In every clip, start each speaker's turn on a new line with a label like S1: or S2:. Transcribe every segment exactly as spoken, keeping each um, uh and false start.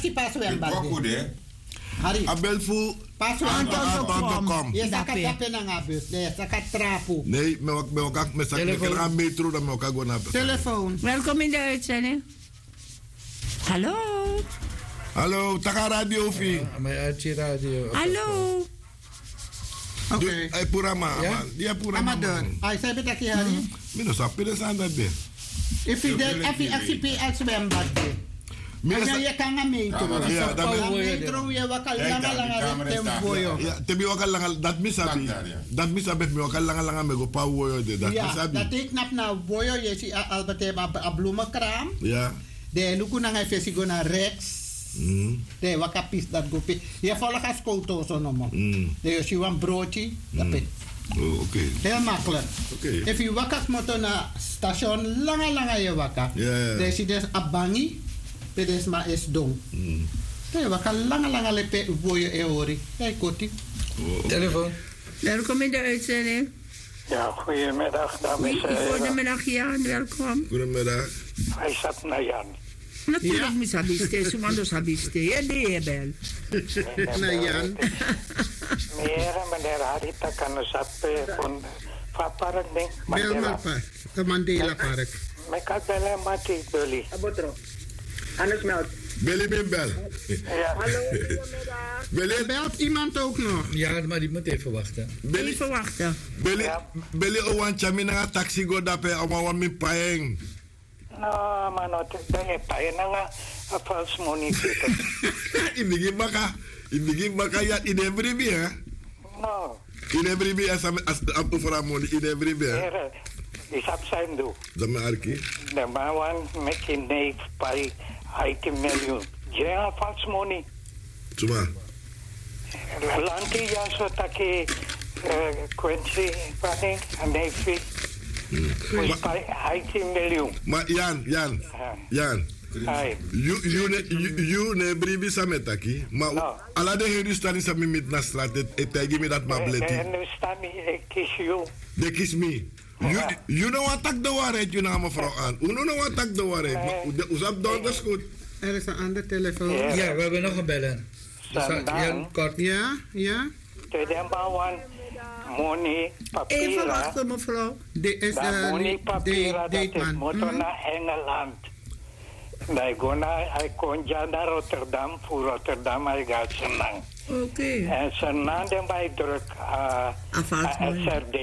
S1: si pas wembad. Hari.
S2: Abel fu.
S1: Pas
S2: Anton kom.
S1: Je sakat tape na nga bus. Nee, sakat trapo.
S2: Nee, me wak me wak me sak me kan metro dan me wak go na.
S1: Telefoon.
S3: Welkom in de uitzending. Hallo.
S2: Hallo, taka radio fi.
S4: Mijn uitje radio.
S3: Hallo.
S1: Oké.
S2: Ay pura ma. Dia pura ma.
S1: Amador. Ay sabi ta ki hari.
S2: Mino sa pide sa anda de.
S1: If you did, if you actually pay as wembad. Anya ye kanga metro.
S2: Ja, dat
S1: metro ye wakal langa langa tempo yo.
S2: Ja, tebi wakal langa dat misabi. Dat misabi me wakal langa langa me go pa woyo de. Dat misabi.
S1: Ja, dat ik nap na woyo ye si albate a bloemenkram.
S2: Ja.
S1: De luku na nga fesi go na Rex.
S2: Mm.
S1: De wakapis dat go pi. Je volg als koto zo no mo.
S2: Mm.
S1: De je wan broodje, dat pit.
S2: Oh, oké. Okay.
S1: Heel makkelijk.
S2: Oké. Okay.
S1: If je wakas moto na station langa langa je waka.
S2: Ja. Yeah.
S1: De si des abangi. Pedes ma es dong.
S2: Mm.
S1: De waka langa langa lepe boyo e ori. Kijk koti.
S4: Oh. Telefoon.
S3: Welkom in de uitzending.
S5: Ja, goedemiddag dames en heren.
S3: Goedemiddag Jan, welkom.
S2: Goedemiddag.
S5: Hij zat naar Jan.
S3: Natuurlijk mis habiste, sumando habiste. Ja, de bel.
S1: Na Jan.
S5: Meneer, meneer Harita kan ons appen van Vapark ding.
S1: Bel maar pa. De Mandela Park.
S5: Ik had bellen met die bully.
S6: Abotro. Hannes Melk.
S2: Belly ben bel.
S5: Ja.
S6: Hallo, goedemiddag.
S2: Belly
S1: belt iemand ook nog.
S4: Ja, maar die moet even wachten.
S2: Belly
S3: even wachten.
S2: Belly Belly owan chamina taxi go dape owan mi paeng.
S5: No, mano, dat je pijn nga afals money zitten.
S2: Inigi baka, inigi baka ya in every beer.
S5: No.
S2: In every beer as as up for money in every beer.
S5: Is op zijn doel.
S2: Dat me arki.
S5: De man met je neef bij eighty million. Je afals money.
S2: Tuma.
S5: Lanti ja zo taki Quincy paning en neefie. Was bij eighty million.
S2: Maar Jan, Jan, Jan.
S5: Hai.
S2: You you ne you, you ne bribi sametaki. Maar no. Ala de heri stani sa mimit na straat et tegi me dat ma bleti.
S5: En nu sta me kiss you.
S2: De kiss me. You you know wat tak de waarheid you na mevrouw aan. You know wat tak de waarheid. Maar usap dan dat is goed.
S1: Er is een andere telefoon.
S4: Ja, ja, we hebben nog een bellen.
S5: Ja,
S4: kort.
S1: Ja, ja.
S5: Tweede baan. Money, papieren.
S3: Even wachten, mevrouw.
S1: De is uh,
S5: money, papieren, dat is moeten
S1: mm-hmm.
S5: naar Engeland. Hij kon hij kon ja naar Rotterdam, voor Rotterdam hij gaat zijn lang.
S3: Oké. Okay.
S5: En zijn naam bij druk uh, S R D.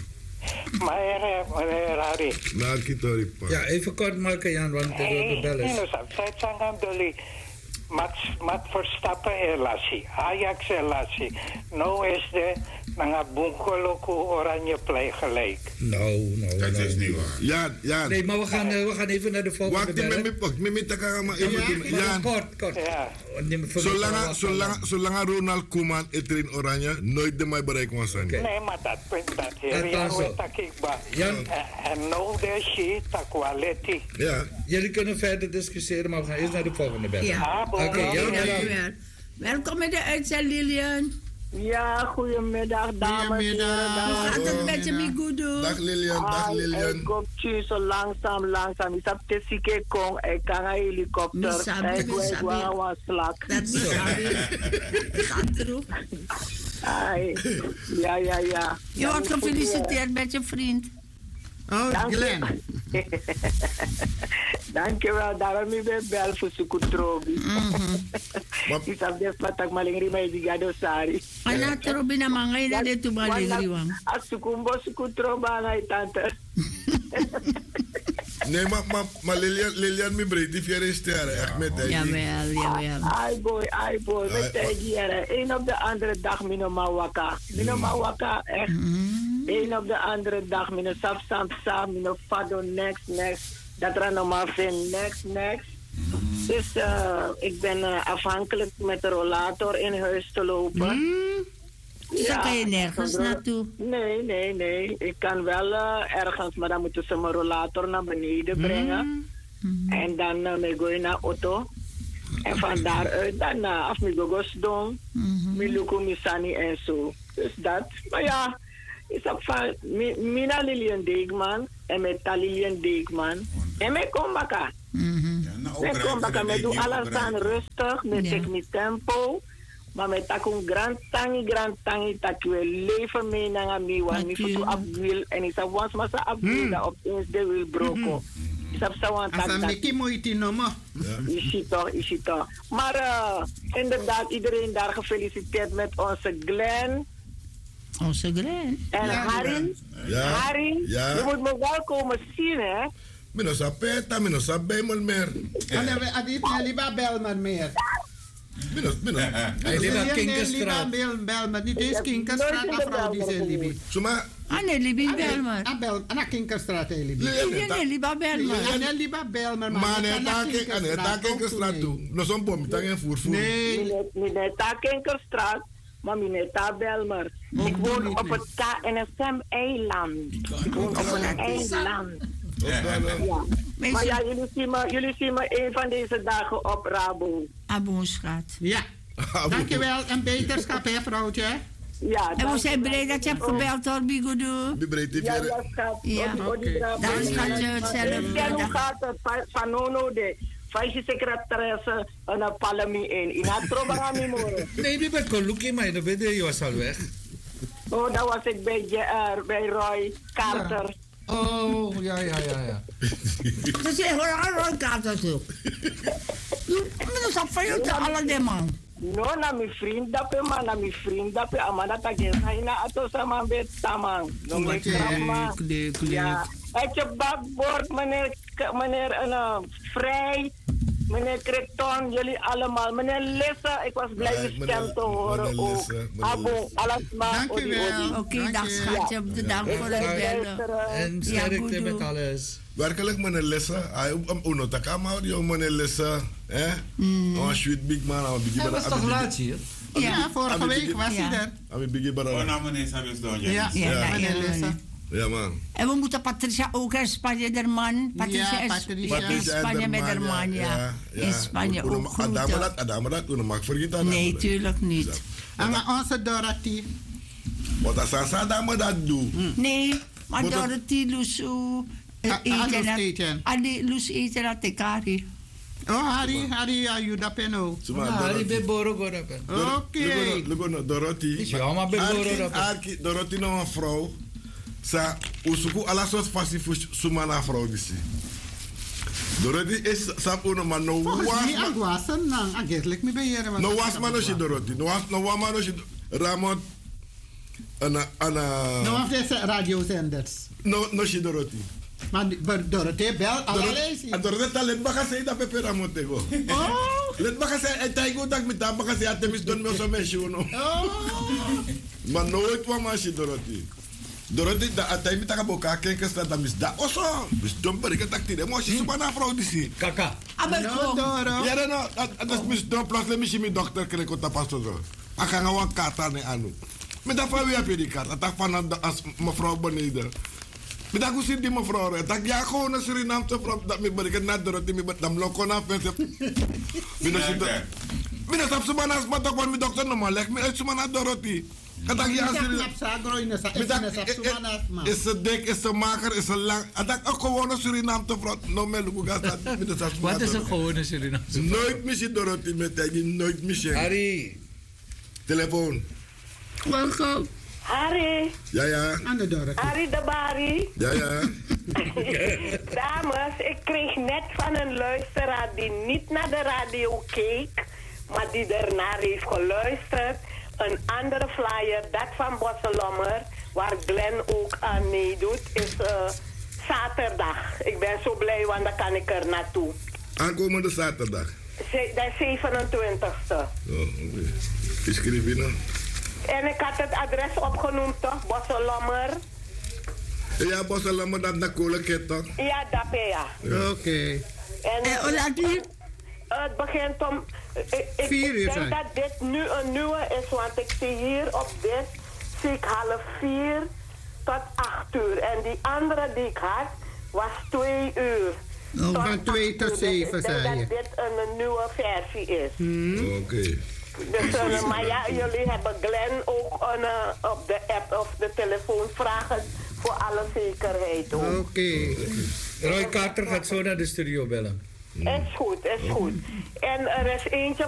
S5: Maar meneer Harry.
S2: Nou, kitori pa.
S4: Ja, even kort maken Jan, want de bellen.
S5: Nee, dat is tijd aan jullie. Mat, mat Verstappen relatie, Ajax relatie. Nou is de nanga Bunkoloku Oranje Play gelijk.
S4: Nou, nou,
S2: dat is niet waar. Ja, ja.
S4: Nee, maar we gaan, uh, we gaan even naar de volgende bellen.
S2: Wacht, me me taka maar even.
S4: Ja, kort, kort.
S5: Ja.
S2: Zolang zolang zolang Ronald Koeman het in Oranje nooit de mij bereiken was zijn.
S5: Nee, maar dat punt dat hier ja weet dat ik ba. En nou de shit dat quality.
S2: Ja.
S4: Jullie kunnen verder discussiëren, maar we gaan eerst naar de volgende bellen.
S3: Ja.
S4: Oké, okay,
S3: ja. Welkom in de uitzending, Lilian.
S6: Ja, goedemiddag, dames en heren.
S3: Hoe gaat het met je, Migudu?
S2: Dag Lilian, dag Lilian.
S6: Ik kom nu zo langzaam, langzaam. Ik heb te zieke kong. Ik kan een helikopter. Ik wil een slak.
S3: Dat is sabi. Gaat erop.
S6: Ja, ja, ja.
S3: Je wordt gefeliciteerd met je vriend.
S1: Oh, Glenn.
S6: Dankjewel, daarom ik ben bel voor Sukutrobi. Ik heb dit wat ik maar lingri mij die gado sari.
S3: Ana trobi na mangay na dito ba lingri wang?
S6: As Sukumbo Sukutroba ngay tante.
S2: Nee, maar maar maar Lilian Lilian mi breed die vier is daar echt met hij.
S3: Jawel, jawel.
S6: Ai boy, ai boy, met hij hier. Een op de andere dag mino mawaka. Mino mawaka echt. Een op de andere dag mino sap sap sap mino fado next next. Dat er normaal vind next next. Dus uh, ik ben uh, afhankelijk met de rollator in huis te lopen.
S3: Mm. Ja, zo kan je nergens naartoe?
S6: Nee, nee, nee. Ik kan wel uh, ergens, maar dan moeten ze mijn rollator naar beneden brengen. Mm. En dan uh, ga ik naar auto. En van daaruit dan uh, af mi gogos doen. Miluku misani en zo. Dus dat. Maar ja, is op van Mina Lilian Deegman en met Lilian Deegman. En met Kombaka.
S7: Ja, nou
S6: Ik kom bakken met doe alles aan rustig, met
S3: Ja.
S6: technisch tempo. Maar met tak een grand tangi, grand tangi, tak we leven mee naar mij, want mi futu abwil en is a was masa abwil dat opeens de wil broko. Is dat zo aan tak
S1: Asa
S6: dat.
S1: Mickey moeite noemen.
S6: Is het toch, is het toch. Maar uh, inderdaad, iedereen daar gefeliciteerd met onze Glenn.
S3: Onze Glenn.
S6: En
S1: Ja,
S6: Harry.
S2: Ja.
S6: Harry,
S2: Ja.
S6: je moet me wel komen zien, hè.
S2: Mino sa peta, mino sa bemol mer.
S1: En dan we adit na liba Belmer meer.
S2: Mino, mino.
S4: Hij leeft aan
S1: Liba
S4: Kinkerstraat.
S1: Belmer, niet eens Kinkerstraat, afrouw die zijn Libi.
S2: Suma,
S3: Ah, nee, Libin Belmer.
S1: Ah, Bel, ah, Kinkerstraat, hè, Libi.
S3: Nee, nee, Liba Belmer.
S1: Ja, nee, liba Belmer,
S2: maar
S1: maar
S2: nee,
S1: niet aan
S2: tak ane tak ke straat toe. No son bom, tak en voer voer.
S1: Nee,
S6: Mineta Kinkerstraat, maar Mineta Belmer. Ik woon op het K N S M-eiland. Ik woon op een eiland. Ja. Maar ja, jullie zien, me, jullie zien me een van deze dagen op Rabo.
S3: Aboonschat.
S1: ja. Dankjewel en beterschap, hè, vrouwtje.
S6: Ja,
S3: En we zijn blij dat je hebt gebeld hoor, Bigodo.
S2: Die breed die
S6: Ja,
S2: vier.
S6: ja, schat.
S3: Ja,
S6: Odi- odi- bravo.
S3: Dan schat je hetzelfde.
S6: En hoe gaat het? Van- Van Nono de Vice secretaresse en een palmi in. In het programma morgen.
S4: Nee, die bent Koluki, maar je bent je was al weg.
S6: Oh, dat was ik bij, J R, bij Roy Carter.
S4: Oh, ja, ja, ja, ja.
S3: Dus je hoort al een kaart natuurlijk. Dat is op van jou te alle de man.
S6: No, na mijn vriend dape man, na mijn vriend dape. Amanda tak je na ato sama bet tamang. No, mijn grandma.
S3: Leuk,
S6: Ja. Het je bakbord, meneer, meneer uh, Vrij, meneer Kreton, jullie allemaal. Meneer Lisse, ik was blij
S2: Ja,
S6: je
S2: meneer-
S6: stem te horen
S2: meneer
S6: ook.
S2: Lisse, meneer
S6: Abo, alles maar. odi,
S1: Dankjewel.
S6: odi.
S3: Oké, dag schatje. Bedankt voor het bellen.
S4: En
S3: Ja,
S4: sterkte
S3: goed
S4: met
S3: doen.
S4: alles.
S2: Werkelijk meneer Lessa, hij um uno takama die meneer Lessa, hè? Oh, sweet big man, I'm big
S4: Hij was toch laat
S2: big.
S4: hier?
S1: Ja, vorige
S2: Abi-
S1: week was
S3: Ja.
S1: hij er.
S2: I'm big bara.
S7: Oh, nou meneer Sabes Donja.
S1: Ja,
S3: Ja, ja,
S1: meneer
S3: ja,
S1: Lessa.
S2: Ja man.
S3: En we moeten Patricia ook in Spanje, der man. Patricia
S1: Ja,
S3: is
S1: Patricia.
S3: ja, in Spanje met haar man, ja. In Spanje ook
S2: Adama
S3: groeten.
S2: dat, Adama dat, uno mag vergeten.
S3: Nee, tuurlijk niet.
S1: En onze Dorothy.
S2: Wat als als Adama dat doet.
S3: Nee, maar
S2: Moet dat-
S3: Dorothy Lus
S1: Ah, ah, Lus eten.
S3: Ali Lus eten at tekari.
S1: Oh, Harry, Harry, are you that penno?
S2: Suma
S4: Ah, die
S2: Dorothy.
S4: ben Boro Gorapen.
S1: Oké.
S2: Lugo Dorothy.
S4: Ja, maar ben Boro
S2: Arki,
S4: Gorapen.
S2: Arki, Dorothy nou een vrouw. Sa, usuku ala soort passie voor suma na vrouw disi. Dorothy is sap uno man no
S1: Volgens mij
S2: was
S1: aan wassen, nou, eigenlijk me beheren.
S2: no was man no si Dorothy. No was no was man no si Ramon. Ana ana.
S1: Nou, af deze radiozenders.
S2: No no si Dorothy.
S1: Maar die- maar Dorothy bel allerlei.
S2: Dorothy Dorothy talent baka say da pepe Ramon tego.
S1: Oh,
S2: Let baka say ay tay go dag mit da baka say atemis don me so me shi uno.
S1: oh.
S2: Maar nooit kwam maar si Dorothy. Dorothy da atay mi taka boka ken kesta da mis da oso. Mis don bari ka tak tire mo si suma na vrouw disi.
S4: Kaka.
S3: Aber
S1: No,
S3: kom.
S1: Doro.
S2: Ja, no, dat is mis don plus le mi si mi dokter kre ko tapas to. Aka nga wan kata ne anu. Me da fa wie heb je die kaart? Dat van de as mevrouw beneden. Me da ku die mevrouw re. Dat ja gewoon een Surinaamse vrouw dat me bari na Dorothy me dam loko na fens. Me da si Me da tap suma na as matak wan mi dokter no malek me uit suma na Dorothy. Katak ja Surinaam. Is ze dik, is ze mager, is ze lang. En dat ook gewoon een Surinaamse vrouw. Nou, mijn lugu gaat dat met de sas.
S4: Wat is een gewone Surinaamse?
S2: Nooit mis je Dorothy met die, nooit mis je.
S4: Harry.
S2: Telefoon.
S3: Welkom.
S6: Harry,
S2: Ja, ja.
S1: Aan de Dorothy.
S6: Harry de Bari.
S2: Ja, ja.
S6: Dames, ik kreeg net van een luisteraar die niet naar de radio keek, maar die ernaar heeft geluisterd. Een andere flyer, dat van Bosselommer, waar Glenn ook aan meedoet, is uh, zaterdag. Ik ben zo blij, want dan kan ik er naartoe.
S2: Aankomende zaterdag.
S6: Ze- De zevenentwintigste.
S2: Oh, oké. Okay. Ik schreef je nou.
S6: En ik had het adres opgenoemd, toch? Bosselommer.
S2: Ja, bossen, laat me dat naar kolen toch?
S6: Ja, dat ben ja.
S1: Oké.
S6: En
S3: En hoe laat u?
S6: het begint om... Ik, ik,
S1: Vier uur
S6: ik
S1: zijn.
S6: denk dat dit nu een nieuwe is, want ik zie hier op dit, zie ik half vier tot acht uur. En die andere die ik had, was twee uur.
S1: Oh,
S6: tot
S1: van twee
S6: acht
S1: tot
S6: uur. Dus
S1: zeven,
S6: ik denk
S1: zei je.
S6: dat dit een, een nieuwe versie is.
S2: Oké. Okay.
S6: Dus, uh, maar ja, jullie hebben Glenn ook een, uh, op de app of de telefoon vragen voor alle zekerheid ook.
S1: Oké.
S4: Roy Carter gaat zo naar de studio bellen.
S6: Is goed, is goed. En er is eentje